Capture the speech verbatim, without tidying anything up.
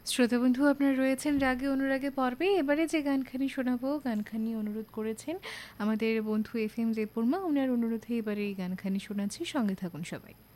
শ্রোতা বন্ধু আপনারা রয়েছেন রাগে অনুরাগে পর্বে। এবারে যে গানখানি শোনাবো, গানখানি অনুরোধ করেছেন আমাদের বন্ধু এফ এম জেপুরমা। ওনার অনুরোধে এবারে এই গানখানি শোনাচ্ছি, সঙ্গে থাকুন সবাই।